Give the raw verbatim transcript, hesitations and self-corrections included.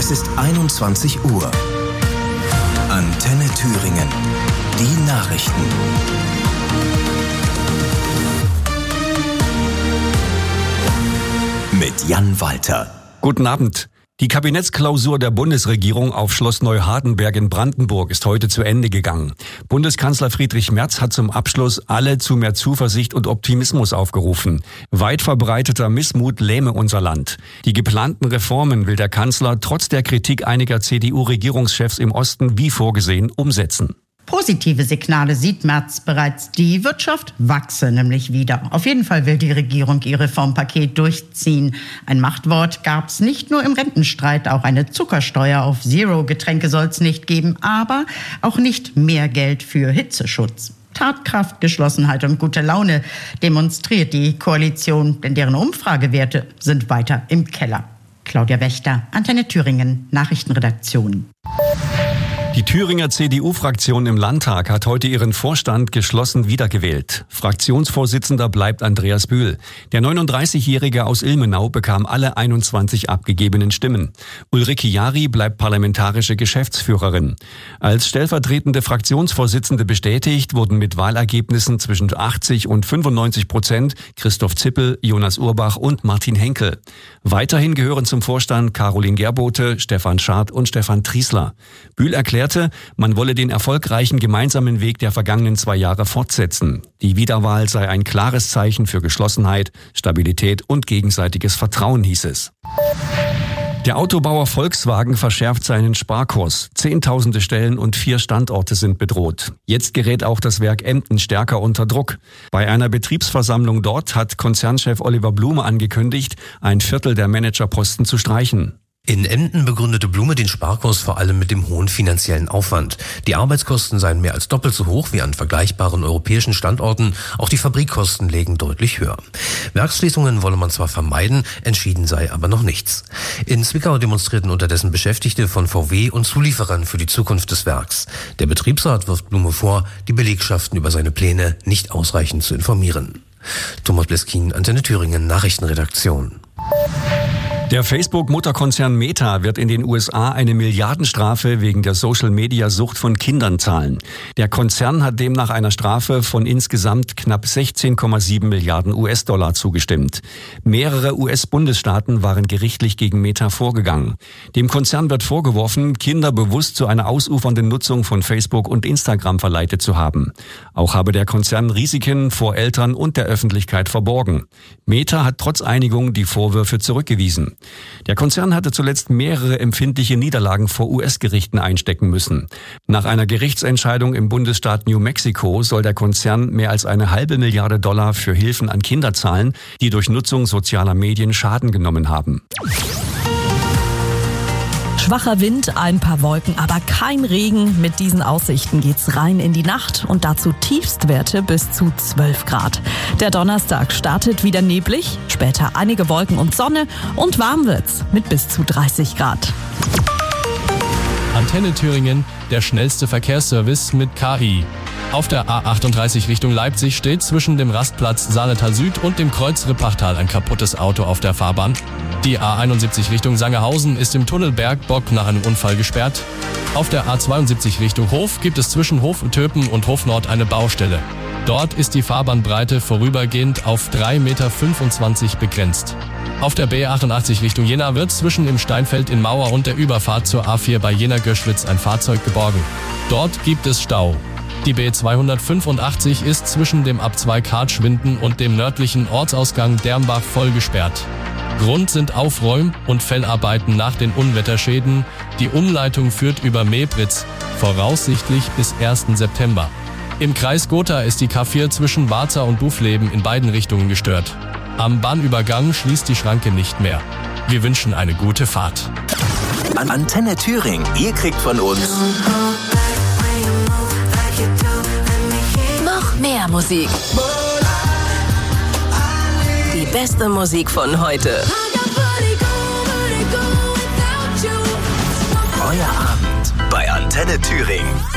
Es ist einundzwanzig Uhr. Antenne Thüringen. Die Nachrichten. Mit Jan Walter. Guten Abend. Die Kabinettsklausur der Bundesregierung auf Schloss Neuhardenberg in Brandenburg ist heute zu Ende gegangen. Bundeskanzler Friedrich Merz hat zum Abschluss alle zu mehr Zuversicht und Optimismus aufgerufen. Weit verbreiteter Missmut lähme unser Land. Die geplanten Reformen will der Kanzler trotz der Kritik einiger C D U-Regierungschefs im Osten wie vorgesehen umsetzen. Positive Signale sieht Merz bereits. Die Wirtschaft wachse nämlich wieder. Auf jeden Fall will die Regierung ihr Reformpaket durchziehen. Ein Machtwort gab's nicht nur im Rentenstreit. Auch eine Zuckersteuer auf Zero-Getränke soll's nicht geben. Aber auch nicht mehr Geld für Hitzeschutz. Tatkraft, Geschlossenheit und gute Laune demonstriert die Koalition, denn deren Umfragewerte sind weiter im Keller. Claudia Wächter, Antenne Thüringen, Nachrichtenredaktion. Die Thüringer C D U-Fraktion im Landtag hat heute ihren Vorstand geschlossen wiedergewählt. Fraktionsvorsitzender bleibt Andreas Bühl. Der neununddreißigjährige aus Ilmenau bekam alle einundzwanzig abgegebenen Stimmen. Ulrike Jari bleibt parlamentarische Geschäftsführerin. Als stellvertretende Fraktionsvorsitzende bestätigt wurden mit Wahlergebnissen zwischen achtzig und fünfundneunzig Prozent Christoph Zippel, Jonas Urbach und Martin Henkel. Weiterhin gehören zum Vorstand Caroline Gerbote, Stefan Schad und Stefan Triesler. Bühl erklärt, man wolle den erfolgreichen gemeinsamen Weg der vergangenen zwei Jahre fortsetzen. Die Wiederwahl sei ein klares Zeichen für Geschlossenheit, Stabilität und gegenseitiges Vertrauen, hieß es. Der Autobauer Volkswagen verschärft seinen Sparkurs. Zehntausende Stellen und vier Standorte sind bedroht. Jetzt gerät auch das Werk Emden stärker unter Druck. Bei einer Betriebsversammlung dort hat Konzernchef Oliver Blume angekündigt, ein Viertel der Managerposten zu streichen. In Emden begründete Blume den Sparkurs vor allem mit dem hohen finanziellen Aufwand. Die Arbeitskosten seien mehr als doppelt so hoch wie an vergleichbaren europäischen Standorten. Auch die Fabrikkosten lägen deutlich höher. Werksschließungen wolle man zwar vermeiden, entschieden sei aber noch nichts. In Zwickau demonstrierten unterdessen Beschäftigte von V W und Zulieferern für die Zukunft des Werks. Der Betriebsrat wirft Blume vor, die Belegschaften über seine Pläne nicht ausreichend zu informieren. Thomas Bleskin, Antenne Thüringen, Nachrichtenredaktion. Der Facebook-Mutterkonzern Meta wird in den U S A eine Milliardenstrafe wegen der Social-Media-Sucht von Kindern zahlen. Der Konzern hat demnach einer Strafe von insgesamt knapp sechzehn Komma sieben Milliarden U S-Dollar zugestimmt. Mehrere U S-Bundesstaaten waren gerichtlich gegen Meta vorgegangen. Dem Konzern wird vorgeworfen, Kinder bewusst zu einer ausufernden Nutzung von Facebook und Instagram verleitet zu haben. Auch habe der Konzern Risiken vor Eltern und der Öffentlichkeit verborgen. Meta hat trotz Einigung die Vorwürfe zurückgewiesen. Der Konzern hatte zuletzt mehrere empfindliche Niederlagen vor U S-Gerichten einstecken müssen. Nach einer Gerichtsentscheidung im Bundesstaat New Mexico soll der Konzern mehr als eine halbe Milliarde Dollar für Hilfen an Kinder zahlen, die durch Nutzung sozialer Medien Schaden genommen haben. Schwacher Wind, ein paar Wolken, aber kein Regen. Mit diesen Aussichten geht's rein in die Nacht und dazu Tiefstwerte bis zu zwölf Grad. Der Donnerstag startet wieder neblig, später einige Wolken und Sonne und warm wird's mit bis zu dreißig Grad. Antenne Thüringen, der schnellste Verkehrsservice mit K I. Auf der A achtunddreißig Richtung Leipzig steht zwischen dem Rastplatz Saaletal Süd und dem Kreuz Rippachtal ein kaputtes Auto auf der Fahrbahn. Die A einundsiebzig Richtung Sangerhausen ist im Tunnel Bergbock nach einem Unfall gesperrt. Auf der A zweiundsiebzig Richtung Hof gibt es zwischen Hof-Töpen und Hof-Nord eine Baustelle. Dort ist die Fahrbahnbreite vorübergehend auf drei Komma fünfundzwanzig Meter begrenzt. Auf der B achtundachtzig Richtung Jena wird zwischen im Steinfeld in Mauer und der Überfahrt zur A vier bei Jena-Göschwitz ein Fahrzeug geborgen. Dort gibt es Stau. Die B zweihundertfünfundachtzig ist zwischen dem Ab zwei Kartschwinden und dem nördlichen Ortsausgang Dermbach voll gesperrt. Grund sind Aufräum- und Fellarbeiten nach den Unwetterschäden. Die Umleitung führt über Mebritz, voraussichtlich bis ersten September. Im Kreis Gotha ist die K vier zwischen Warza und Bufleben in beiden Richtungen gestört. Am Bahnübergang schließt die Schranke nicht mehr. Wir wünschen eine gute Fahrt. Antenne Thüringen, ihr kriegt von uns noch mehr Musik. Die beste Musik von heute. Euer Abend bei Antenne Thüringen.